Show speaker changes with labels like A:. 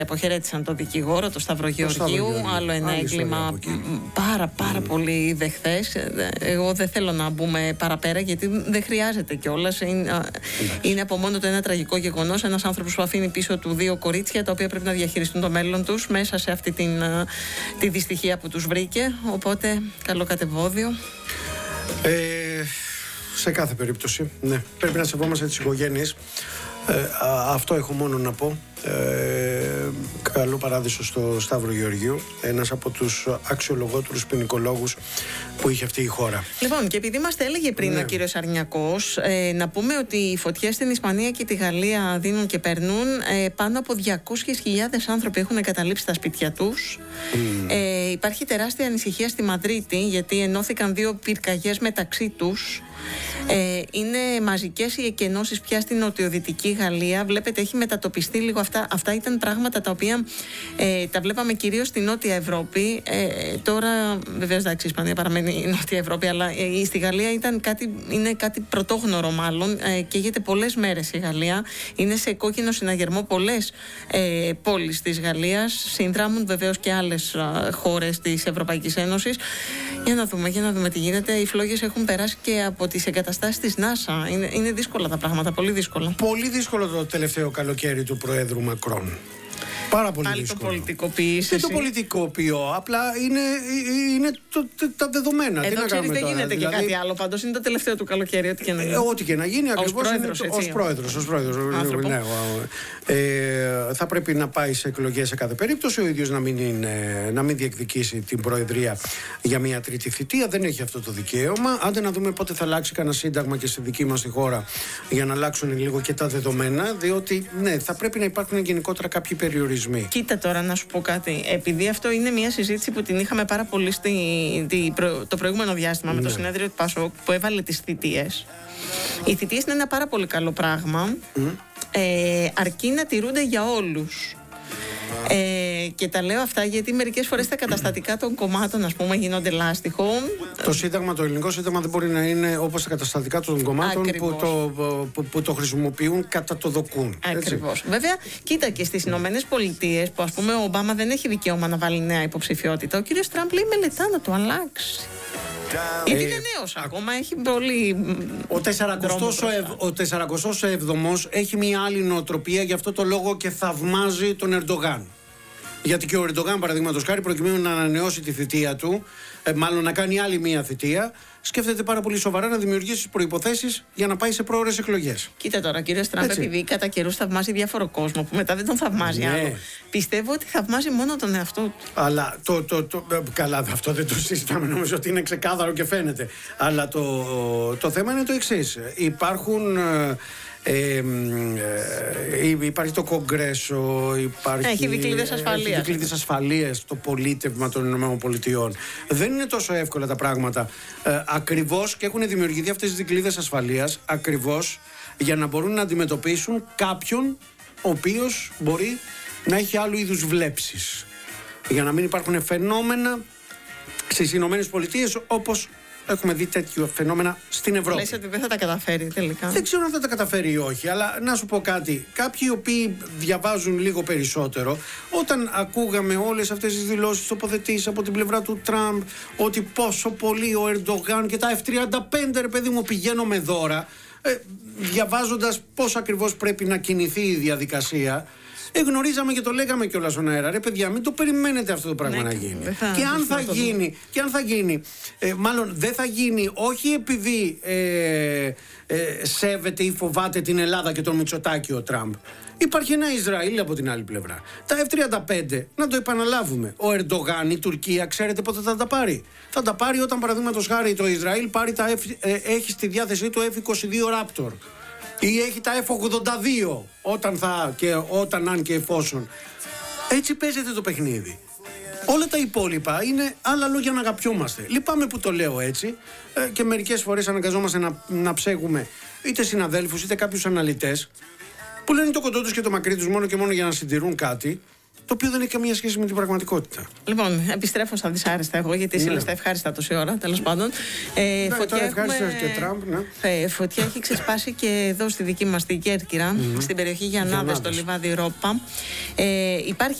A: Αποχαιρέτησαν τον δικηγόρο, τον Σταύρο Γεωργίου. Άλλο ένα έγκλημα πάρα πολύ δεχθές. Εγώ δεν θέλω να μπούμε παραπέρα, γιατί δεν χρειάζεται κιόλας. Είναι από μόνο το ένα τραγικό γεγονός. Ένας άνθρωπος που αφήνει πίσω του 2 κορίτσια, τα οποία πρέπει να διαχειριστούν το μέλλον τους μέσα σε αυτή τη δυστυχία που τους βρήκε. Οπότε, καλό κατεβόδιο.
B: Σε κάθε περίπτωση, ναι. Πρέπει να σεβόμαστε τις οικογένειες. Αυτό έχω μόνο να πω. Καλό παράδεισο στο Σταύρο Γεωργίου, ένας από τους αξιολογότερους ποινικολόγους που είχε αυτή η χώρα.
A: Λοιπόν, και επειδή μας έλεγε πριν ο κύριος Αρνιακός, να πούμε ότι οι φωτιές στην Ισπανία και τη Γαλλία δίνουν και παίρνουν. Πάνω από 200.000 άνθρωποι έχουν εγκαταλείψει τα σπίτια τους. Υπάρχει τεράστια ανησυχία στη Μαδρίτη, γιατί ενώθηκαν 2 πυρκαγιές μεταξύ τους. Είναι μαζικές οι εκενώσεις πια στην νοτιοδυτική Γαλλία. Βλέπετε, έχει μετατοπιστεί λίγο αυτά. Αυτά ήταν πράγματα τα οποία τα βλέπαμε κυρίως στη Νότια Ευρώπη. Τώρα, βεβαίως, εντάξει, η Ισπανία παραμένει η Νότια Ευρώπη, αλλά στη Γαλλία είναι κάτι πρωτόγνωρο, μάλλον. Καίγεται πολλές μέρες η Γαλλία. Είναι σε κόκκινο συναγερμό πολλές πόλεις της Γαλλίας. Συνδράμουν βεβαίως και άλλες χώρες της Ευρωπαϊκής Ένωσης. Για να δούμε τι γίνεται. Οι φλόγες έχουν περάσει και από τις εγκαταστάσεις της ΝΑΣΑ. Είναι δύσκολα τα πράγματα, πολύ δύσκολα.
B: Πολύ δύσκολο το τελευταίο καλοκαίρι του Προέδρου Μακρόν. Πάρα πολύ δύσκολο.
A: Το πολιτικοποιείς.
B: Δεν το πολιτικοποιώ. Απλά είναι τα δεδομένα.
A: Εδώ ξέρεις, δεν γίνεται και κάτι άλλο. Πάντως είναι το τελευταίο του καλοκαίρι. Ό,τι και να γίνει.
B: Ό,τι και να γίνει, ακριβώς. Ως πρόεδρος. Ναι, θα πρέπει να πάει σε εκλογές σε κάθε περίπτωση. Ο ίδιος να μην διεκδικήσει την προεδρία για μια τρίτη θητεία. Δεν έχει αυτό το δικαίωμα. Άντε να δούμε πότε θα αλλάξει κανένα σύνταγμα και στη δική μας τη χώρα, για να αλλάξουν λίγο και τα δεδομένα. Διότι ναι, θα πρέπει να υπάρχουν γενικότερα κάποιοι περιορισμοί.
A: Κοίτα τώρα να σου πω κάτι. Επειδή αυτό είναι μια συζήτηση που την είχαμε πάρα πολύ το προηγούμενο διάστημα με το συνέδριο του ΠΑΣΟΚ, που έβαλε τις θητείες. Οι θητείες είναι ένα πάρα πολύ καλό πράγμα, αρκεί να τηρούνται για όλους. Και τα λέω αυτά γιατί μερικές φορές τα καταστατικά των κομμάτων, ας πούμε, γίνονται λάστιχο.
B: Το ελληνικό σύνταγμα δεν μπορεί να είναι όπως τα καταστατικά των κομμάτων που το χρησιμοποιούν κατά το δοκούν.
A: Ακριβώς. Βέβαια, κοίτα, και στις Ηνωμένες Πολιτείες, που ας πούμε ο Ομπάμα δεν έχει δικαίωμα να βάλει νέα υποψηφιότητα, ο κύριος Τραμπ λέει μελετά να το αλλάξει. Γιατί είναι νέος ακόμα, έχει πολύ.
B: Ο 47ος έχει μια άλλη νοοτροπία, γι' αυτό το λόγο και θαυμάζει τον Ερντογάν. Γιατί και ο Ερντογάν, παραδείγματος χάρη, προκειμένου να ανανεώσει τη θητεία του, μάλλον να κάνει άλλη μία θητεία, σκέφτεται πάρα πολύ σοβαρά να δημιουργήσει τις προϋποθέσεις για να πάει σε πρόωρες εκλογές.
A: Κοίτα τώρα, κύριε Τραμπ, επειδή κατά καιρούς θαυμάζει διάφορο κόσμο που μετά δεν τον θαυμάζει άλλο. Πιστεύω ότι θαυμάζει μόνο τον εαυτό του.
B: Αλλά καλά, αυτό δεν το συζητάμε, νομίζω ότι είναι ξεκάθαρο και φαίνεται. Αλλά το θέμα είναι το εξής. Υπάρχει το Κογκρέσο,
A: έχει δικλείδες ασφαλείας.
B: Το πολίτευμα των ΗΠΑ. Δεν είναι τόσο εύκολα τα πράγματα. Ακριβώς, και έχουν δημιουργηθεί αυτές τις δικλείδες ασφαλείας ακριβώς για να μπορούν να αντιμετωπίσουν κάποιον ο οποίος μπορεί να έχει άλλου είδους βλέψεις. Για να μην υπάρχουν φαινόμενα στις Ηνωμένες Πολιτείες όπως έχουμε δει τέτοιο φαινόμενα στην Ευρώπη.
A: Λες ότι δεν θα τα καταφέρει τελικά.
B: Δεν ξέρω αν θα τα καταφέρει ή όχι, αλλά να σου πω κάτι. Κάποιοι οι οποίοι διαβάζουν λίγο περισσότερο, όταν ακούγαμε όλες αυτές τις δηλώσεις, τοποθετήσεις από την πλευρά του Τραμπ, ότι πόσο πολύ ο Ερντογάν και τα F-35, ρε παιδί μου, πηγαίνω με δώρα, διαβάζοντας πώς ακριβώς πρέπει να κινηθεί η διαδικασία, γνωρίζαμε και το λέγαμε κιόλας στον αέρα. Ρε παιδιά, μην το περιμένετε αυτό το πράγμα να γίνει. Και αν θα γίνει, μάλλον δεν θα γίνει, όχι επειδή σέβεται ή φοβάται την Ελλάδα και τον Μητσοτάκη ο Τραμπ. Υπάρχει ένα Ισραήλ από την άλλη πλευρά. Τα F-35, να το επαναλάβουμε. Ο Ερντογάν, η Τουρκία, ξέρετε πότε θα τα πάρει? Θα τα πάρει όταν, παραδείγματος χάρη, το Ισραήλ έχει στη διάθεσή του F-22 Raptor. Ή έχει τα F-82 όταν, αν και εφόσον. Έτσι παίζεται το παιχνίδι. Όλα τα υπόλοιπα είναι άλλα λόγια να αγαπιόμαστε. Λυπάμαι που το λέω έτσι και μερικές φορές αναγκαζόμαστε να ψέγουμε είτε συναδέλφους είτε κάποιους αναλυτές που λένε το κοντό τους και το μακρύ τους μόνο και μόνο για να συντηρούν κάτι, το οποίο δεν έχει καμία σχέση με την πραγματικότητα.
A: Λοιπόν, επιστρέφω στα δυσάρεστα εγώ, γιατί εσύ λες τα ευχάριστα τόση ώρα, τέλος πάντων.
B: Φωτιά ευχάριστας και Τραμπ, ναι.
A: Φωτιά έχει ξεσπάσει και εδώ στη δική μας την Κέρκυρα, στην περιοχή Γιαννάδες, στο λιβάδι Ρόπα. Υπάρχει